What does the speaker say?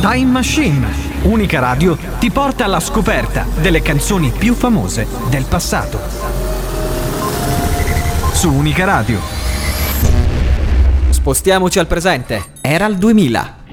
Time Machine. Unica Radio ti porta alla scoperta delle canzoni più famose del passato. Su Unica Radio. Spostiamoci al presente. Era il 2000.